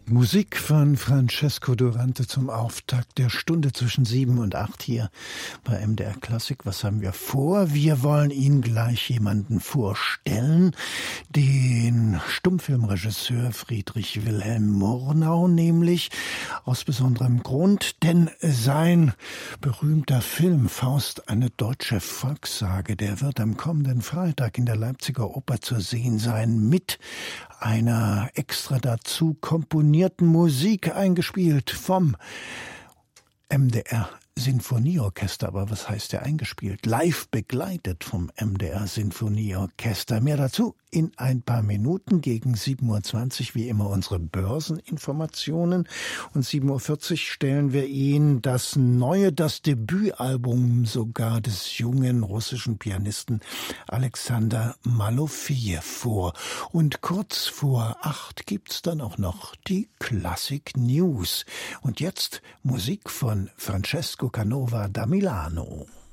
Musik von Francesco Durante zum Auftakt der Stunde zwischen 7 und 8 hier bei MDR Klassik. Was haben wir vor? Wir wollen Ihnen gleich jemanden vorstellen, den Stummfilmregisseur Friedrich Wilhelm Murnau, nämlich aus besonderem Grund, denn sein berühmter Film Faust, eine deutsche Volkssage, der wird am kommenden Freitag in der Leipziger Oper zu sehen sein, mit einer extra dazu komponierten Musik, eingespielt vom MDR Sinfonieorchester. Aber was heißt der eingespielt? Live begleitet vom MDR Sinfonieorchester. Mehr dazu in ein paar Minuten. Gegen 7.20 Uhr wie immer unsere Börseninformationen. Und 7.40 Uhr stellen wir Ihnen das Debütalbum sogar des jungen russischen Pianisten Alexander Malofejew vor. Und kurz vor 8 gibt's dann auch noch die Klassik News. Und jetzt Musik von Francesco Canova da Milano.